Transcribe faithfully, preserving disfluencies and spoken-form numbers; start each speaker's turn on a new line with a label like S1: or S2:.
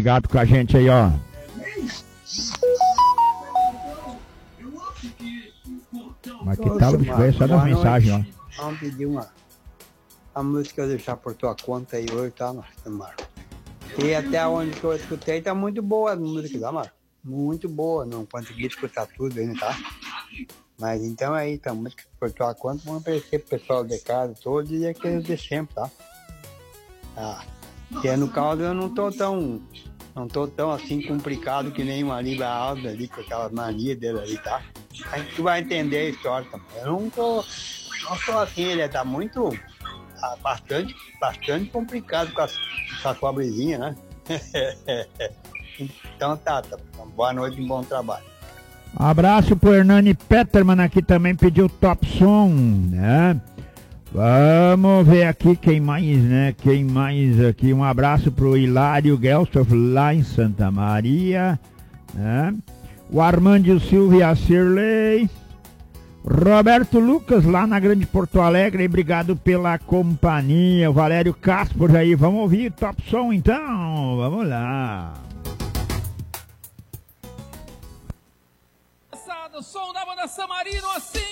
S1: ligado com a gente aí, ó. Mas que tal, bicho? Veio só das mensagens, ó.
S2: Vamos pedir uma, a música que eu deixar por tua conta aí hoje, tá, Marco? E até onde que eu escutei, tá muito boa a música, tá, Marco? Muito boa, não consegui escutar tudo ainda, tá? Mas então aí, tá, música por tua conta, vamos aparecer pro pessoal de casa todo e aqueles de sempre, tá? Ah, porque no caso eu não tô tão, não tô tão assim complicado que nem uma Libra Alves ali, com aquela mania dele ali, tá? A gente vai entender a história também. Eu não tô, não tô assim, ele tá muito, tá bastante, bastante complicado com a, com a pobrezinha, né? Então tá, tá, boa noite e bom trabalho.
S1: Abraço pro Hernani Peterman aqui também, pediu top som, né? Vamos ver aqui quem mais, né? Quem mais aqui? Um abraço pro Hilário Gelstoff lá em Santa Maria, né? O Armândio Silva e a Cirlei. Roberto Lucas lá na Grande Porto Alegre, obrigado pela companhia. O Valério Castro aí, vamos ouvir top som então, vamos lá.
S3: O som da banda Samarino assim.